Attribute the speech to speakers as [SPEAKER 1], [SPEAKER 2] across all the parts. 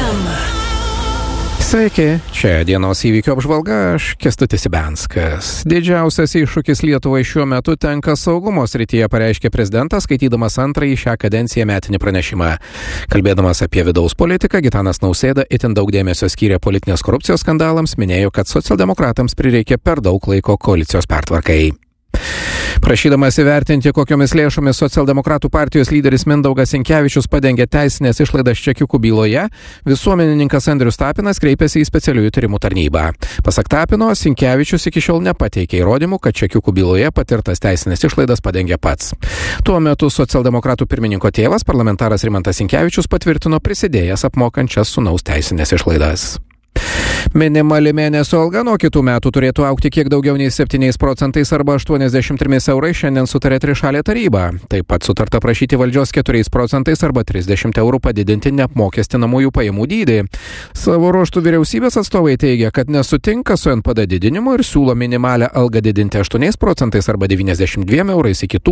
[SPEAKER 1] Sveiki, čia dienos įvykių apžvalga, aš Kęstutis Ibenskas. Didžiausias iššūkis Lietuvai šiuo metu tenka saugumo srityje, pareiškė prezidentas, skaitydamas antrąjį šią kadenciją metinį pranešimą. Kalbėdamas apie vidaus politiką, Gitanas Nausėda itin daug dėmesio skyrė politinės korupcijos skandalams, minėjo, kad socialdemokratams prireikė per daug laiko koalicijos pertvarkai. Prašydamas įvertinti, kokiomis lėšomis socialdemokratų partijos lyderis Mindaugas Sinkevičius padengė teisinės išlaidas čekiukų byloje, visuomenininkas Andrius Tapinas kreipėsi į specialiųjų tyrimų tarnybą. Pasak Tapino, Sinkevičius iki šiol nepateikė įrodymų, kad čekiukų byloje patirtas teisinės išlaidas padengė pats. Tuo metu socialdemokratų pirmininko tėvas, parlamentaras Rimantas Sinkevičius, patvirtino prisidėjęs apmokančias sūnaus teisinės išlaidas. Minimali mėnesio alga nuo kitų metų turėtų augti kiek daugiau nei 7% arba 83 eurais, šiandien sutarė trišalė taryba. Taip pat sutarta prašyti valdžios 4% arba 30 eurų padidinti neapmokestinamųjų pajamų dydį. Savo ruožtų vyriausybės atstovai teigia, kad nesutinka su NPD didinimu ir siūlo minimalią algą didinti 8% arba 92 eurais iki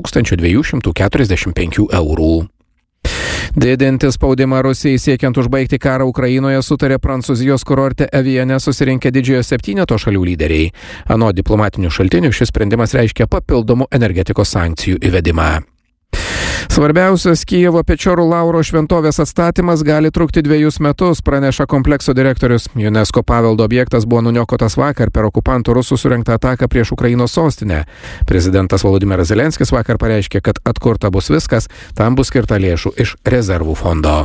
[SPEAKER 1] 1245 eurų. Didinti spaudimą Rusijai siekiant užbaigti karą Ukrainoje sutarė Prancūzijos kurorte Aviene susirinkę didžiojo 7 šalių lyderiai. Anot diplomatinių šaltinių šis sprendimas reiškia papildomų energetikos sankcijų įvedimą. Svarbiausias Kijevo Pečorų Lauro šventovės atstatymas gali trukti 2 metus, praneša komplekso direktorius. UNESCO paveldo objektas buvo nuniokotas vakar per okupantų rusų surengtą ataką prieš Ukrainos sostinę. Prezidentas Volodymyras Zelenskis vakar pareiškė, kad atkurta bus viskas, tam bus skirta lėšų iš rezervų fondo.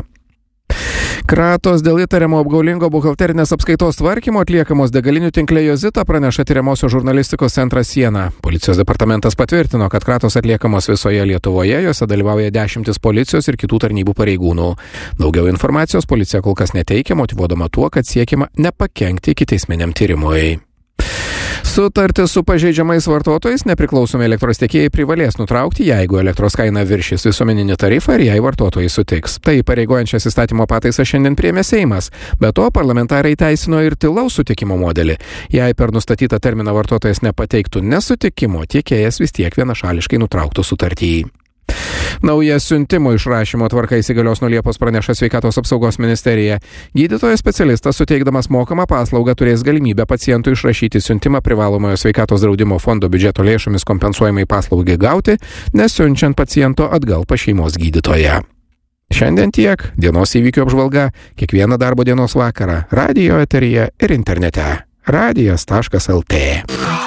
[SPEAKER 1] Kratos dėl įtariamo apgaulingo buhalterinės apskaitos tvarkymo atliekamos degalinių tinkle Jozita, praneša tyriamosios žurnalistikos centras Siena. Policijos departamentas patvirtino, kad kratos atliekamos visoje Lietuvoje, jose dalyvauja 10 policijos ir kitų tarnybų pareigūnų. Daugiau informacijos policija kol kas neteikia, motyvuodama tuo, kad siekiama nepakenkti ikiteisminiam tyrimui. Sutartį su pažeidžiamais vartotojais nepriklausomi elektros tiekėjai privalės nutraukti, jeigu elektros kaina viršys visuomeninį tarifą ir jei vartotojai sutiks. Tai pareigojančias įstatymo pataisą šiandien priėmė Seimas. Be to, parlamentarai teisino ir tylaus sutikimo modelį. Jei per nustatytą terminą vartotojas nepateiktų nesutikimo, tiekėjas vis tiek vienašališkai nutrauktų sutartį. Nauja siuntimo išrašymo tvarka įsigalios nuo Liepos, praneša Sveikatos apsaugos ministerija. Gydytojas specialistas, suteikdamas mokamą paslaugą, turės galimybę pacientui išrašyti siuntimą privalomojo sveikatos draudimo fondo biudžeto lėšomis kompensuojamai paslaugai gauti, nesiunčiant paciento atgal pas šeimos gydytoją. Šiandien tiek. Dienos įvykių apžvalga kiekvieną darbo dienos vakarą radijo eteryje ir internete. radijas.lt